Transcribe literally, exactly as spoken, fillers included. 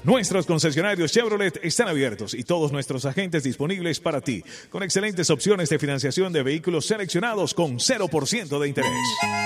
Nuestros concesionarios Chevrolet están abiertos y todos nuestros agentes disponibles para ti, con excelentes opciones de financiación de vehículos seleccionados con cero por ciento de interés.